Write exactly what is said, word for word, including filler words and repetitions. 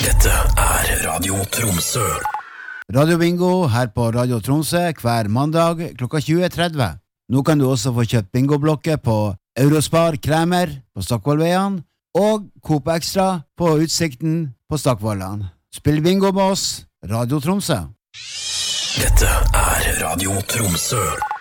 Dette er Radio Tromsø. Radio Bingo her på Radio Tromsø hver mandag klokka tjue tretti. Nå kan du også få kjøpt bingoblokker på Eurospar Kremer på Stockvollveien og Coop Extra på Utsikten på Stockvollan. Spill bingo med oss, Radio Tromsø. Dette er Radio Tromsø.